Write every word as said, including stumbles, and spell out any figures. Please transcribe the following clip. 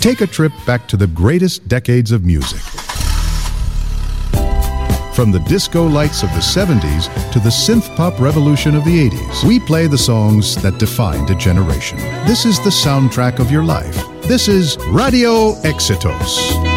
take a trip back to the greatest decades of music. From the disco lights of the seventies to the synth-pop revolution of the eighties, we play the songs that defined a generation. This is the soundtrack of your life. This is Radio Éxitos.